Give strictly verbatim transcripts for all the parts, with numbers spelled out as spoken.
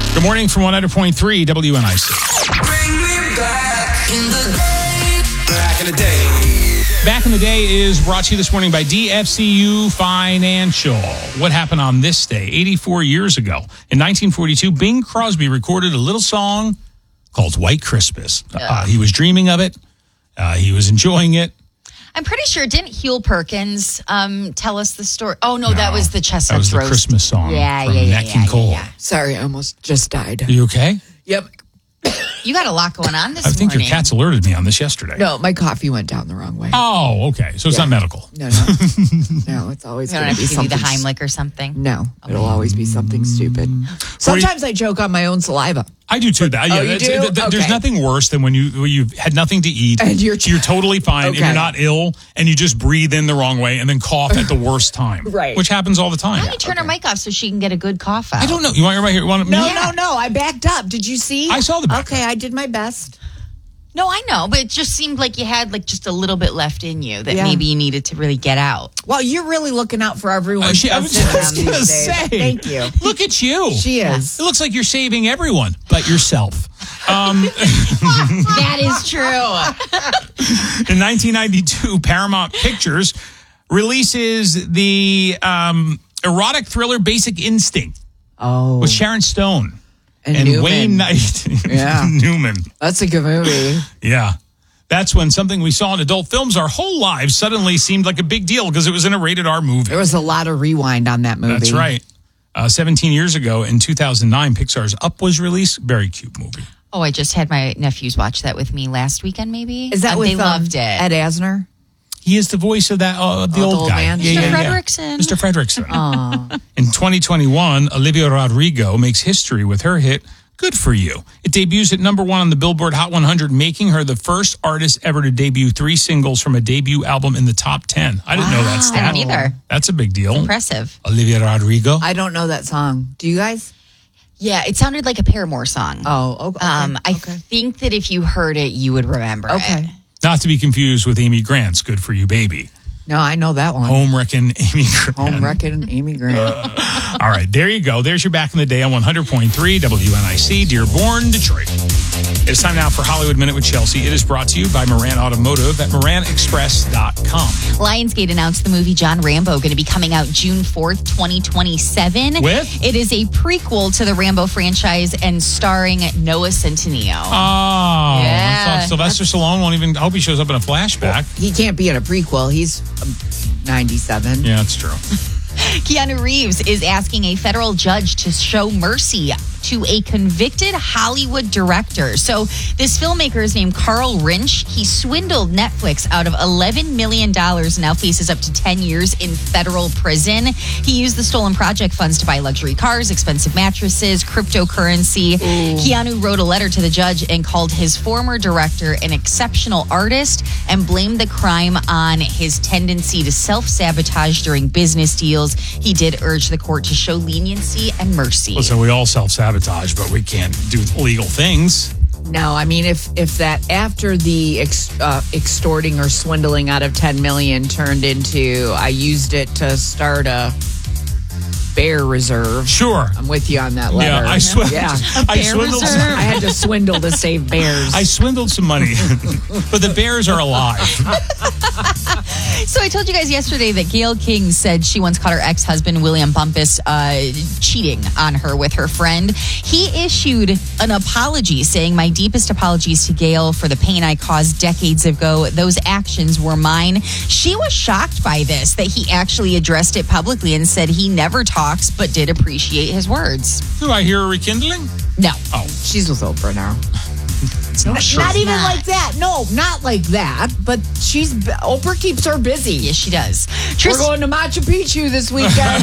Good morning from one hundred point three W N I C. Bring me back in the day. Back in the day. Back in the Day is brought to you this morning by D F C U Financial. What happened on this day? eighty-four years ago. In nineteen forty-two, Bing Crosby recorded a little song called White Christmas. Uh, he was dreaming of it. Uh, he was enjoying it. I'm pretty sure, didn't Huel Perkins um, tell us the story? Oh, no, No, that was the Chestnuts That was the Roast. Christmas song Yeah, from yeah, yeah, Neck yeah, and Cole. yeah, yeah. Sorry, I almost just died. Are you okay? Yep. You got a lot going on this I think morning. your cats alerted me on this yesterday. No, my coffee went down the wrong way. Oh, okay. So it's Yeah. not medical. No, no. No, it's always You don't going have to be to give you something. the Heimlich or something. No, it'll always be something stupid. Sometimes I choke on my own saliva. I do too. That, Oh, yeah, you that's- do? th- th- There's Okay. nothing worse than when you when you've had nothing to eat And you're- you're totally fine and Okay. you're not ill and you just breathe in the wrong way and then cough at the worst time. Right. Which happens all the Why time. don't you turn her mic off so she can get a good cough out? I don't know. You want your right here? You want No, me? no, no. I backed up. Did you see? I saw the back Okay, I did my best. No, I know, but it just seemed like you had like just a little bit left in you that Yeah. maybe you needed to really get out. Well, you're really looking out for everyone. Uh, she- I was just going to say. Thank you. Look at you. She is. It looks like you're saving everyone but yourself. Um, That is true. in nineteen ninety-two, Paramount Pictures releases the um, erotic thriller Basic Instinct Oh, with Sharon Stone and, and Newman. Wayne Knight. Yeah. Newman. That's a good movie. Yeah. That's when something we saw in adult films our whole lives suddenly seemed like a big deal because it was in a rated R movie. There was a lot of rewind on that movie. That's right. Uh, seventeen years ago in two thousand nine, Pixar's Up was released. Very cute movie. Oh, I just had my nephews watch that with me last weekend, maybe. Is that Uh, with they um, loved it? Ed Asner? He is the voice of that uh, the Oh, old, the old guy. man? Mister Fredrickson. Mister Fredrickson. Oh. In twenty twenty-one, Olivia Rodrigo makes history with her hit Good For You. It debuts at number one on the Billboard Hot one hundred, making her the first artist ever to debut three singles from a debut album in the top ten. I didn't know that I stat. didn't either. That's a big deal. Impressive. Olivia Rodrigo. I don't know that song. Do you guys? Yeah, it sounded like a Paramore song. Oh, okay. Um, I okay. think that if you heard it, you would remember it. Okay. Not to be confused with Amy Grant's Good For You, Baby. No, I know that one. Home Wreckin' Amy Grant. Home Wrecking Amy Grant. All right, there you go. There's your Back in the Day on one hundred point three W N I C, Dearborn, Detroit. It's time now for Hollywood Minute with Chelsea. It is brought to you by Moran Automotive at moran express dot com. Lionsgate announced the movie John Rambo going to be coming out June fourth, twenty twenty-seven. With? It is a prequel to the Rambo franchise and starring Noah Centineo. Oh, Yeah. I thought Sylvester Stallone won't even, I hope he shows up in a flashback. He can't be in a prequel. He's um, ninety-seven. Yeah, that's true. Keanu Reeves is asking a federal judge to show mercy to a convicted Hollywood director. So this filmmaker is named Carl Rinch. He swindled Netflix out of eleven million dollars and now faces up to ten years in federal prison. He used the stolen project funds to buy luxury cars, expensive mattresses, cryptocurrency. Ooh. Keanu wrote a letter to the judge and called his former director an exceptional artist and blamed the crime on his tendency to self-sabotage during business deals. He did urge the court to show leniency and mercy. Listen, we all self-sabotage, but we can't do illegal things. No, I mean, if if that after the ex, uh, extorting or swindling out of ten million turned into I used it to start a bear reserve. Sure. I'm with you on that letter. Yeah, I, sw- Yeah. I bear swindled reserve. some, I had to swindle to save bears. I swindled some money, but the bears are alive. So I told you guys yesterday that Gayle King said she once caught her ex-husband, William Bumpus, uh, cheating on her with her friend. He issued an apology saying, "My deepest apologies to Gayle for the pain I caused decades ago. Those actions were mine." She was shocked by this, that he actually addressed it publicly and said he never talks but did appreciate his words. Do I hear a rekindling? No. Oh, She's with Oprah now. not sure. Not even not. like that. No, not like that. But she's Oprah keeps her busy. Yes, she does. We're Tristan, going to Machu Picchu this weekend.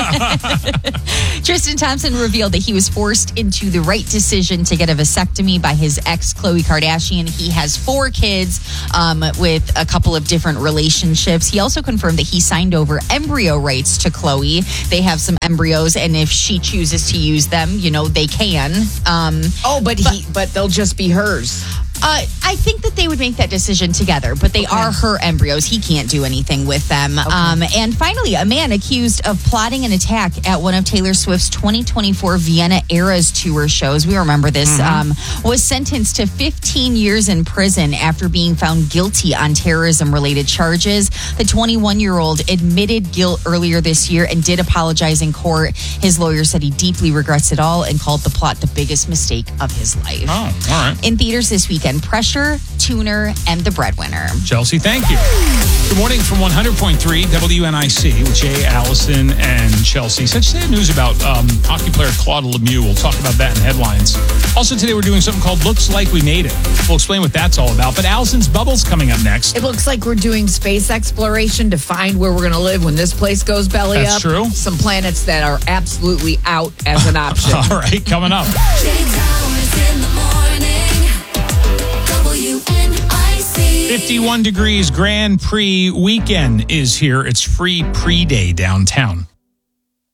Tristan Thompson revealed that he was forced into the right decision to get a vasectomy by his ex, Khloe Kardashian. He has four kids um, with a couple of different relationships. He also confirmed that he signed over embryo rights to Khloe. They have some embryos, and if she chooses to use them, you know, they can. Um, oh, but he, but they'll just be hers. Uh, I think that they would make that decision together, but they Okay. are her embryos. He can't do anything with them. Um, and finally, a man accused of plotting an attack at one of Taylor Swift's twenty twenty-four Vienna Eras Tour shows, we remember this, um, was sentenced to fifteen years in prison after being found guilty on terrorism-related charges. The twenty-one-year-old admitted guilt earlier this year and did apologize in court. His lawyer said he deeply regrets it all and called the plot the biggest mistake of his life. Oh, all right. In theaters this weekend, Pressure, Tuner, and The Breadwinner. Chelsea, thank you. Good morning from one hundred point three W N I C with Jay, Allison, and Chelsea. Such sad news about um, hockey player Claude Lemieux. We'll talk about that in headlines. Also today we're doing something called Looks Like We Made It. We'll explain what that's all about. But Allison's Bubble's coming up next. It looks like we're doing space exploration to find where we're going to live when this place goes belly That's up. true. Some planets that are absolutely out as an option. All right, coming up. Jay Towers in the morning. W N I C. fifty-one degrees Grand Prix weekend is here. It's free pre-day downtown.